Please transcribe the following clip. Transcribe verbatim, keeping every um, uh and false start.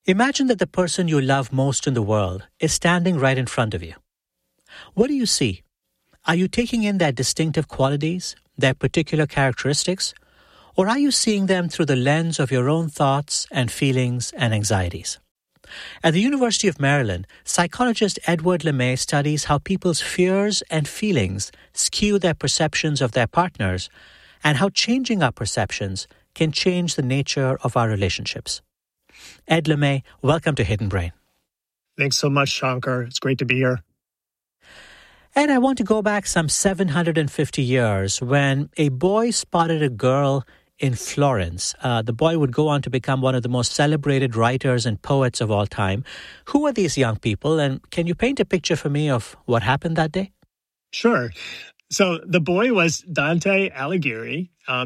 Imagine that the person you love most in the world is standing right in front of you. What do you see? Are you taking in their distinctive qualities, their particular characteristics, or are you seeing them through the lens of your own thoughts and feelings and anxieties? At the University of Maryland, psychologist Edward LeMay studies how people's fears and feelings skew their perceptions of their partners and how changing our perceptions can change the nature of our relationships. Ed LeMay, welcome to Hidden Brain. Thanks so much, Shankar. It's great to be here. Ed, I want to go back some seven hundred fifty years when a boy spotted a girl in Florence. Uh, the boy would go on to become one of the most celebrated writers and poets of all time. Who are these young people, and can you paint a picture for me of what happened that day? Sure. So the boy was Dante Alighieri,